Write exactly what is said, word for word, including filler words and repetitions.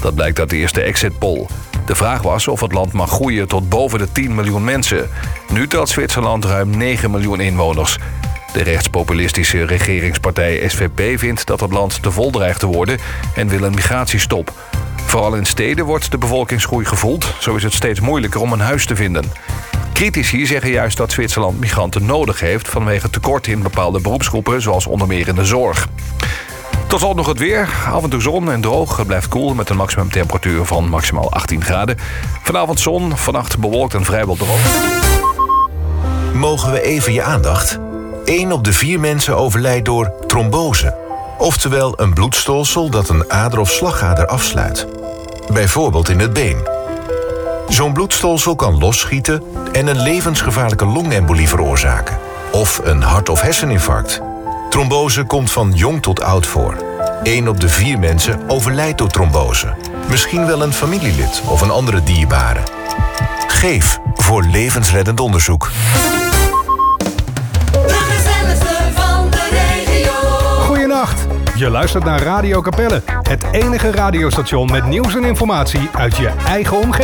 Dat blijkt uit de eerste exit poll. De vraag was of het land mag groeien tot boven de tien miljoen mensen. Nu telt Zwitserland ruim negen miljoen inwoners. De rechtspopulistische regeringspartij S V P vindt dat het land te vol dreigt te worden en wil een migratiestop. Vooral in steden wordt de bevolkingsgroei gevoeld. Zo is het steeds moeilijker om een huis te vinden. Critici zeggen juist dat Zwitserland migranten nodig heeft vanwege tekort in bepaalde beroepsgroepen, zoals onder meer in de zorg. Tot slot nog het weer. Af en toe zon en droog. Het blijft koel met een maximumtemperatuur van maximaal achttien graden. Vanavond zon, vannacht bewolkt en vrijwel droog. Mogen we even je aandacht? Eén op de vier mensen overlijdt door trombose. Oftewel een bloedstolsel dat een ader of slagader afsluit. Bijvoorbeeld in het been. Zo'n bloedstolsel kan losschieten en een levensgevaarlijke longembolie veroorzaken. Of een hart- of herseninfarct. Trombose komt van jong tot oud voor. Eén op de vier mensen overlijdt door trombose. Misschien wel een familielid of een andere dierbare. Geef voor levensreddend onderzoek. Goedenacht. Je luistert naar Radio Capelle. Het enige radiostation met nieuws en informatie uit je eigen omgeving.